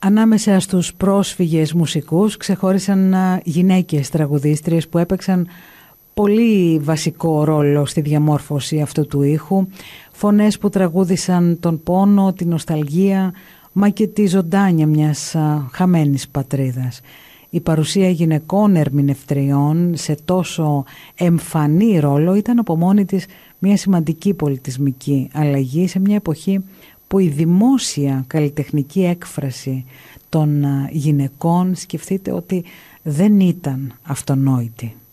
Ανάμεσα στους πρόσφυγες μουσικούς ξεχώρισαν γυναίκες τραγουδίστριες που έπαιξαν πολύ βασικό ρόλο στη διαμόρφωση αυτού του ήχου. Φωνές που τραγούδησαν τον πόνο, την νοσταλγία, μα και τη ζωντάνια μιας χαμένης πατρίδας. Η παρουσία γυναικών ερμηνευτριών σε τόσο εμφανή ρόλο ήταν από μόνη της μια σημαντική πολιτισμική αλλαγή σε μια εποχή που η δημόσια καλλιτεχνική έκφραση των γυναικών, σκεφτείτε ότι δεν ήταν αυτονόητη.